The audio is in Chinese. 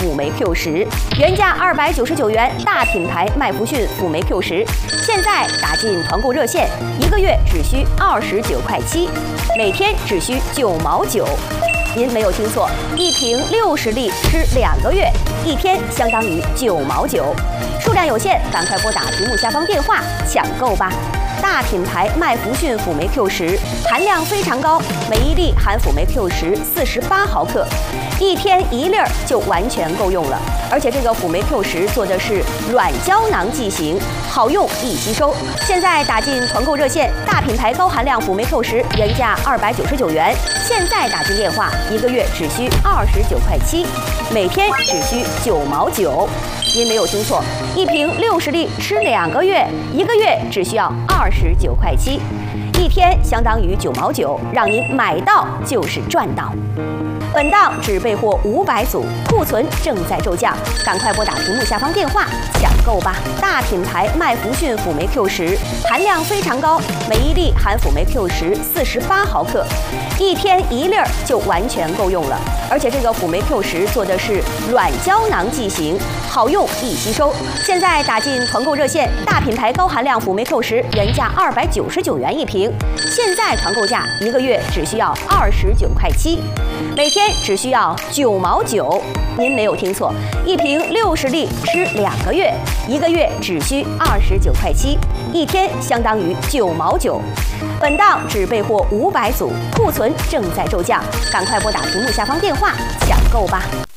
辅酶 Q10，原价299元，大品牌麦弗逊辅酶 Q10，现在打进团购热线，1个月只需29块7，每天只需9毛9。您没有听错，一瓶60粒吃2个月，1天相当于9毛9。数量有限，赶快拨打屏幕下方电话抢购吧！大品牌麦弗逊辅酶 Q10含量非常高，每1粒含辅酶 Q10 48毫克，1天1粒就完全够用了。而且这个辅酶 Q10做的是软胶囊剂型，好用易吸收。现在打进团购热线，大品牌高含量辅酶 Q10原价299元，现在打进电话，1个月只需29块7，每天只需9毛9。您没有听错，一瓶60粒吃2个月，1个月只需要29块7，一天相当于9毛9，让您买到就是赚到。本档只备货500组，库存正在骤降，赶快拨打屏幕下方电话抢购吧！大品牌麦弗逊辅酶 Q10含量非常高，每1粒含辅酶 Q10 48毫克，1天1粒就完全够用了。而且这个辅酶 Q10做的是软胶囊剂型，好用易吸收。现在打进团购热线，大品牌高含量辅酶 Q10原价299元1瓶，现在团购价1个月只需要29块7，每天只需要9毛9。您没有听错，一瓶60粒吃2个月，1个月只需29块7，一天相当于9毛9。本档只备货500组，库存正在骤降，赶快拨打屏幕下方电话抢购吧！